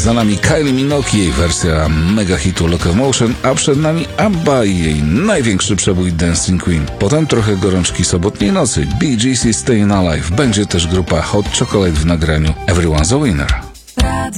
Za nami Kylie Minogue, jej wersja mega hitu Locomotion, a przed nami ABBA i jej największy przebój Dancing Queen. Potem trochę gorączki sobotniej nocy, Bee Gees i Staying Alive. Będzie też grupa Hot Chocolate w nagraniu Everyone's a Winner.